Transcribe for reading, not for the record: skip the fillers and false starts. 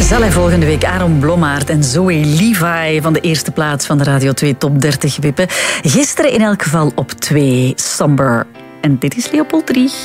Zal hij volgende week Aaron Blommaert en Zoe Levi van de eerste plaats van de Radio 2 Top 30 wippen. Gisteren in elk geval op 2 Somber. En dit is Leopold 3.